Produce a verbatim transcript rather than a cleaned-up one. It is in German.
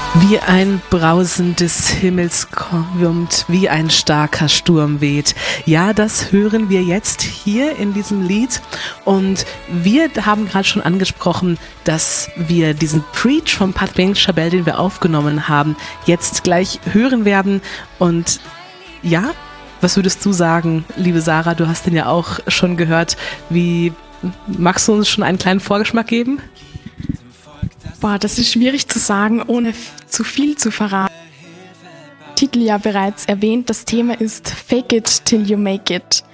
Wie ein Brausen des Himmels kommt, wie ein starker Sturm weht. Ja, das hören wir jetzt hier in diesem Lied. Und wir haben gerade schon angesprochen, dass wir diesen Preach von Patrick Chabel, den wir aufgenommen haben, jetzt gleich hören werden. Und ja, was würdest du sagen, liebe Sarah? Du hast den ja auch schon gehört. Wie, magst du uns schon einen kleinen Vorgeschmack geben? Boah, das ist schwierig zu sagen, ohne zu viel zu verraten. Titel ja bereits erwähnt, das Thema ist Fake it till you make it.